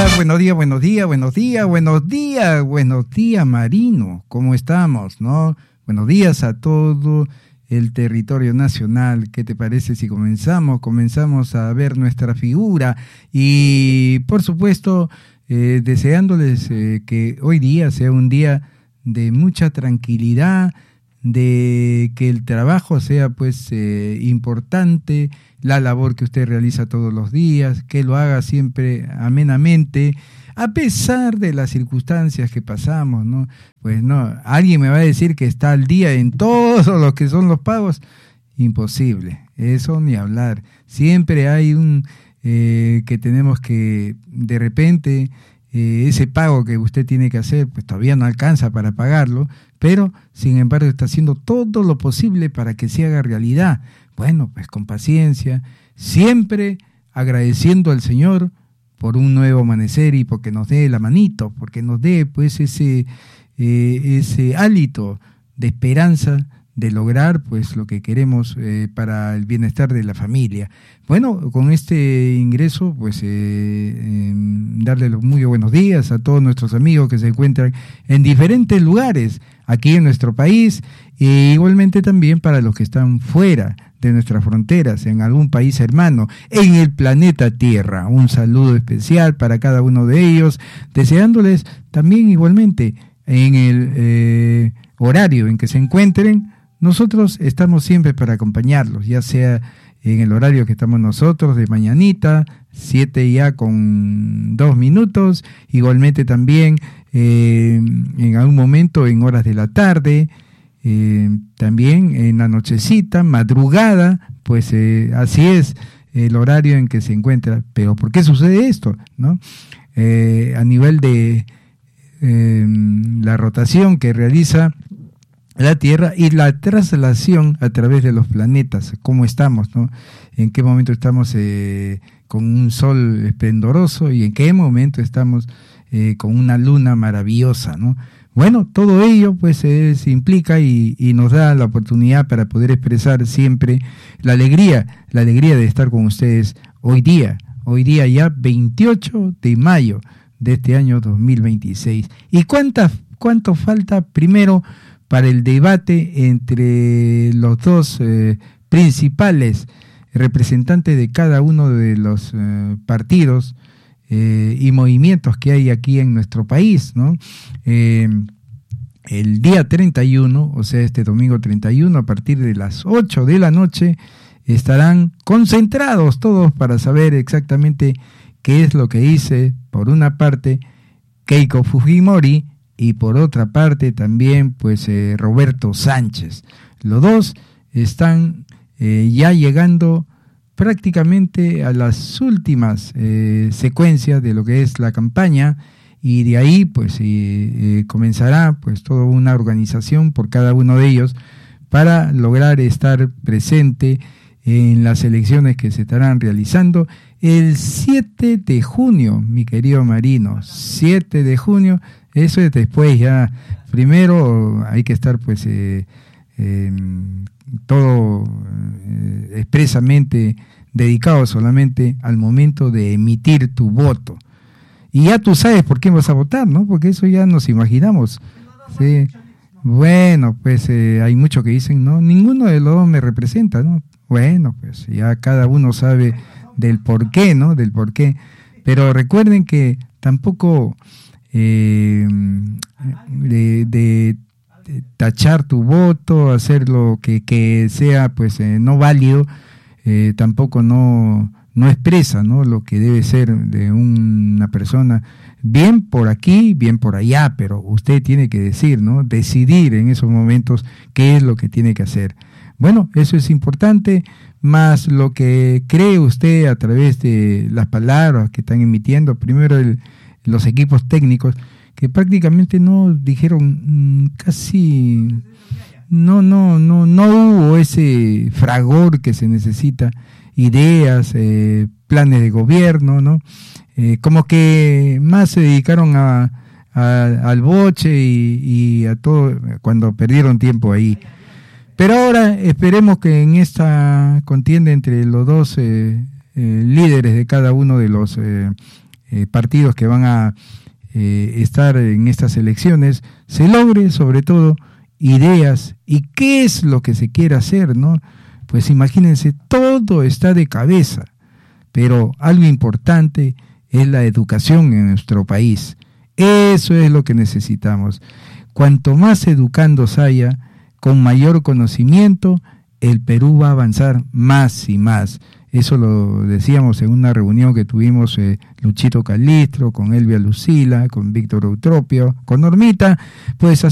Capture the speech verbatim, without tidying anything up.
buenos días, buenos días, buenos días, buenos días, buenos días, Marino. ¿Cómo estamos, no? Buenos días a todo el territorio nacional. ¿Qué te parece si comenzamos? Comenzamos a ver nuestra figura y, por supuesto, eh, deseándoles eh, que hoy día sea un día de mucha tranquilidad, de que el trabajo sea pues eh, importante, la labor que usted realiza todos los días, que lo haga siempre amenamente, a pesar de las circunstancias que pasamos, ¿no? Pues no, alguien me va a decir que está al día en todos los que son los pagos, imposible, eso ni hablar, siempre hay un eh, que tenemos que de repente eh, ese pago que usted tiene que hacer, pues todavía no alcanza para pagarlo, pero sin embargo está haciendo todo lo posible para que se haga realidad. Bueno, pues con paciencia, siempre agradeciendo al Señor por un nuevo amanecer y porque nos dé la manito, porque nos dé pues ese, eh, ese hálito de esperanza de lograr pues lo que queremos eh, para el bienestar de la familia. Bueno, con este ingreso pues eh, eh, darle los muy buenos días a todos nuestros amigos que se encuentran en diferentes lugares aquí en nuestro país e igualmente también para los que están fuera de nuestras fronteras, en algún país hermano, en el planeta Tierra. Un saludo especial para cada uno de ellos, deseándoles también igualmente en el eh, horario en que se encuentren. Nosotros estamos siempre para acompañarlos, ya sea en el horario que estamos nosotros de mañanita, siete ya con dos minutos, igualmente también eh, en algún momento en horas de la tarde, eh, también en la nochecita, madrugada, pues eh, así es el horario en que se encuentra. Pero ¿por qué sucede esto? ¿No? Eh, a nivel de eh, la rotación que realiza la Tierra y la traslación a través de los planetas, cómo estamos, ¿no? En qué momento estamos eh, con un sol esplendoroso y en qué momento estamos eh, con una luna maravillosa, ¿no? Bueno, todo ello pues eh, se implica y, y nos da la oportunidad para poder expresar siempre la alegría, la alegría de estar con ustedes hoy día, hoy día ya veintiocho de mayo de este año dos mil veintiséis. ¿Y cuánta, cuánto falta primero para el debate entre los dos eh, principales representantes de cada uno de los eh, partidos eh, y movimientos que hay aquí en nuestro país, ¿no? Eh, el día treinta y uno, o sea, este domingo treinta y uno, a partir de las ocho de la noche, estarán concentrados todos para saber exactamente qué es lo que dice, por una parte, Keiko Fujimori, y por otra parte también pues eh, Roberto Sánchez. Los dos están eh, ya llegando prácticamente a las últimas eh, secuencias de lo que es la campaña y de ahí pues eh, eh, comenzará pues toda una organización por cada uno de ellos para lograr estar presente en las elecciones que se estarán realizando el siete de junio, mi querido Marino, siete de junio. Eso es después ya, primero hay que estar pues eh, eh, todo eh, expresamente dedicado solamente al momento de emitir tu voto. Y ya tú sabes por quién vas a votar, ¿no? Porque eso ya nos imaginamos. Sí. Bueno, pues eh, hay muchos que dicen, no, ninguno de los dos me representa, ¿no? Bueno, pues ya cada uno sabe del por qué, ¿no? Del por qué. Pero recuerden que tampoco eh, de, de, de tachar tu voto, hacerlo que, que sea pues eh, no válido, eh, tampoco no, no expresa, ¿no? Lo que debe ser de una persona, bien por aquí, bien por allá, pero usted tiene que decir, ¿no? Decidir en esos momentos qué es lo que tiene que hacer. Bueno, eso es importante, más lo que cree usted a través de las palabras que están emitiendo, primero el, los equipos técnicos, que prácticamente no dijeron mmm, casi, no, no, no, no hubo ese fragor que se necesita, ideas, eh, planes de gobierno, ¿no? Eh, como que más se dedicaron a, a al boche y, y a todo, cuando perdieron tiempo ahí. Pero ahora esperemos que en esta contienda entre los dos eh, eh, líderes de cada uno de los eh, eh, partidos que van a eh, estar en estas elecciones, se logre sobre todo ideas y qué es lo que se quiere hacer, ¿no? Pues imagínense, todo está de cabeza, pero algo importante es la educación en nuestro país. Eso es lo que necesitamos. Cuanto más educandos haya, con mayor conocimiento, el Perú va a avanzar más y más. Eso lo decíamos en una reunión que tuvimos eh, Luchito Calistro, con Elvia Lucila, con Víctor Eutropio, con Normita, pues